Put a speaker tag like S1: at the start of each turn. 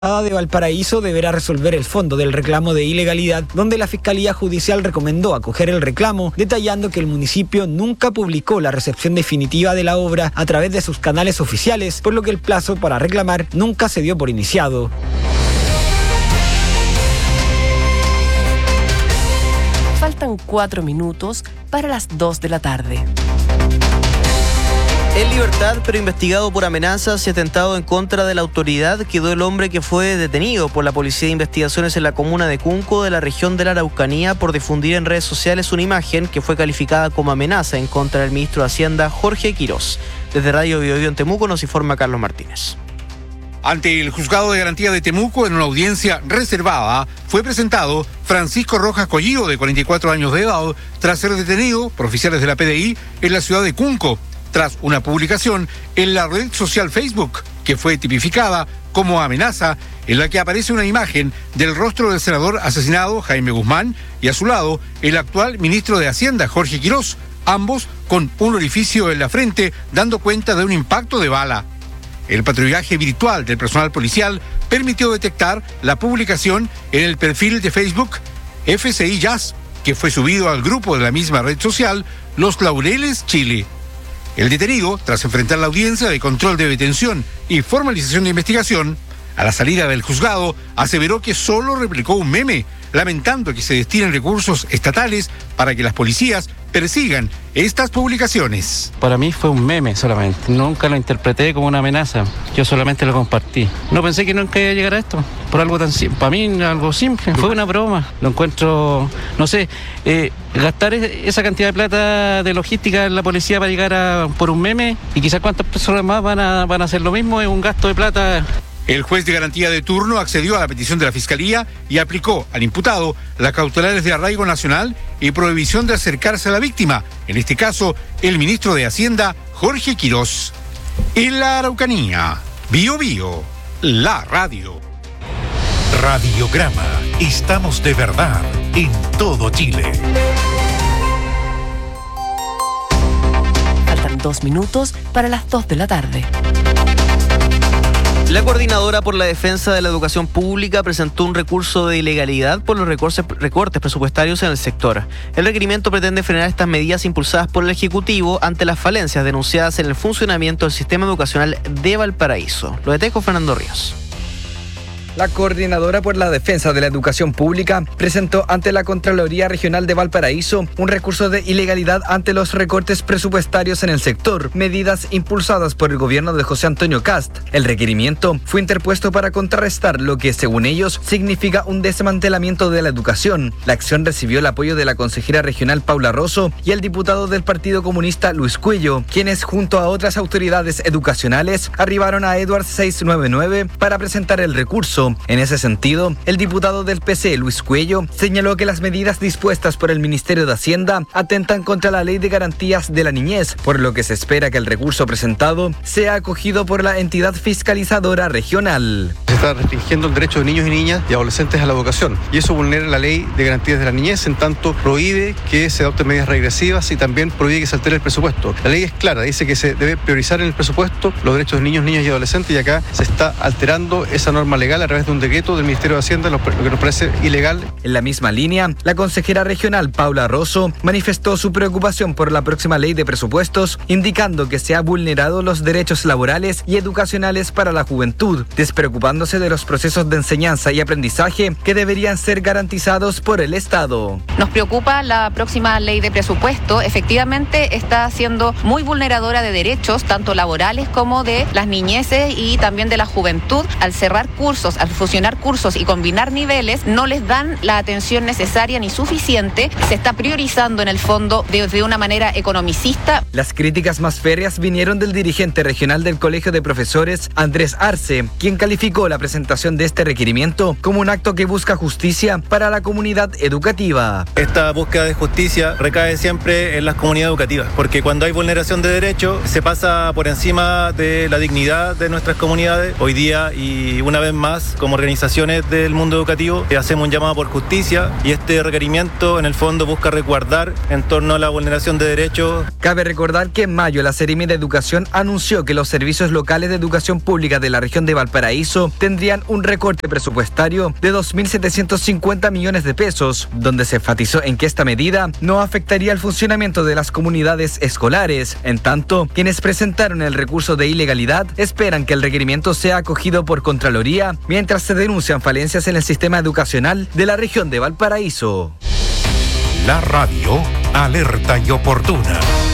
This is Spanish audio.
S1: de Valparaíso deberá resolver el fondo del reclamo de ilegalidad, donde la Fiscalía Judicial recomendó acoger el reclamo, detallando que el municipio nunca publicó la recepción definitiva de la obra a través de sus canales oficiales, por lo que el plazo para reclamar nunca se dio por iniciado.
S2: Faltan 4 minutos para las 2 de la tarde.
S3: En libertad, pero investigado por amenazas y atentado en contra de la autoridad, quedó el hombre que fue detenido por la Policía de Investigaciones en la comuna de Cunco, de la región de la Araucanía, por difundir en redes sociales una imagen que fue calificada como amenaza en contra del ministro de Hacienda, Jorge Quirós. Desde Radio Biobío en Temuco nos informa Carlos Martínez.
S4: Ante el Juzgado de Garantía de Temuco, en una audiencia reservada, fue presentado Francisco Rojas Collío, de 44 años de edad, tras ser detenido por oficiales de la PDI en la ciudad de Cunco, tras una publicación en la red social Facebook, que fue tipificada como amenaza, en la que aparece una imagen del rostro del senador asesinado, Jaime Guzmán, y a su lado, el actual ministro de Hacienda, Jorge Quirós, ambos con un orificio en la frente, dando cuenta de un impacto de bala. El patrullaje virtual del personal policial permitió detectar la publicación en el perfil de Facebook FCI Jazz, que fue subido al grupo de la misma red social, Los Laureles Chile. El detenido, tras enfrentar la audiencia de control de detención y formalización de investigación, a la salida del juzgado, aseveró que solo replicó un meme, lamentando que se destinen recursos estatales para que las policías persigan estas publicaciones.
S5: Para mí fue un meme solamente, nunca lo interpreté como una amenaza, yo solamente lo compartí. No pensé que nunca iba a llegar a esto, por algo tan simple, para mí algo simple, fue una broma. Lo encuentro, no sé, gastar esa cantidad de plata de logística en la policía para llegar por un meme, y quizás cuántas personas más van a hacer lo mismo, es un gasto de plata.
S4: El juez de garantía de turno accedió a la petición de la Fiscalía y aplicó al imputado las cautelares de arraigo nacional y prohibición de acercarse a la víctima, en este caso, el ministro de Hacienda, Jorge Quirós. En la Araucanía, Biobío, la radio.
S6: Radiograma, estamos de verdad en todo Chile.
S2: Faltan 2 minutos para las 2 de la tarde.
S3: La Coordinadora por la Defensa de la Educación Pública presentó un recurso de ilegalidad por los recortes presupuestarios en el sector. El requerimiento pretende frenar estas medidas impulsadas por el Ejecutivo ante las falencias denunciadas en el funcionamiento del sistema educacional de Valparaíso. Lo detejo Fernando Ríos.
S7: La Coordinadora por la Defensa de la Educación Pública presentó ante la Contraloría Regional de Valparaíso un recurso de ilegalidad ante los recortes presupuestarios en el sector, medidas impulsadas por el gobierno de José Antonio Kast. El requerimiento fue interpuesto para contrarrestar lo que, según ellos, significa un desmantelamiento de la educación. La acción recibió el apoyo de la consejera regional Paula Rosso y el diputado del Partido Comunista Luis Cuello, quienes junto a otras autoridades educacionales arribaron a Edwards 699 para presentar el recurso. En ese sentido, el diputado del PC, Luis Cuello, señaló que las medidas dispuestas por el Ministerio de Hacienda atentan contra la Ley de Garantías de la Niñez, por lo que se espera que el recurso presentado sea acogido por la entidad fiscalizadora regional.
S8: Se está restringiendo el derecho de niños y niñas y adolescentes a la educación, y eso vulnera la Ley de Garantías de la Niñez, en tanto prohíbe que se adopten medidas regresivas y también prohíbe que se altere el presupuesto. La ley es clara, dice que se debe priorizar en el presupuesto los derechos de niños, niñas y adolescentes, y acá se está alterando esa norma legal a través de un decreto del Ministerio de Hacienda, lo que nos parece ilegal.
S7: En la misma línea, la consejera regional Paula Rosso manifestó su preocupación por la próxima ley de presupuestos, indicando que se han vulnerado los derechos laborales y educacionales para la juventud, despreocupándose de los procesos de enseñanza y aprendizaje que deberían ser garantizados por el Estado.
S9: Nos preocupa la próxima ley de presupuesto. Efectivamente está siendo muy vulneradora de derechos, tanto laborales como de las niñeces y también de la juventud. Al cerrar cursos, al fusionar cursos y combinar niveles, no les dan la atención necesaria ni suficiente. Se está priorizando en el fondo de una manera economicista.
S7: Las críticas más férreas vinieron del dirigente regional del Colegio de Profesores, Andrés Arce, quien calificó la presentación de este requerimiento como un acto que busca justicia para la comunidad educativa.
S10: Esta búsqueda de justicia recae siempre en las comunidades educativas, porque cuando hay vulneración de derechos se pasa por encima de la dignidad de nuestras comunidades. Hoy día, y una vez más, Además, como organizaciones del mundo educativo, hacemos un llamado por justicia y este requerimiento en el fondo busca resguardar en torno a la vulneración de derechos.
S7: Cabe recordar que en mayo la Seremi de Educación anunció que los servicios locales de educación pública de la región de Valparaíso tendrían un recorte presupuestario de 2.750 millones de pesos, donde se enfatizó en que esta medida no afectaría el funcionamiento de las comunidades escolares. En tanto, quienes presentaron el recurso de ilegalidad esperan que el requerimiento sea acogido por Contraloría, mientras se denuncian falencias en el sistema educacional de la región de Valparaíso.
S6: La radio alerta y oportuna.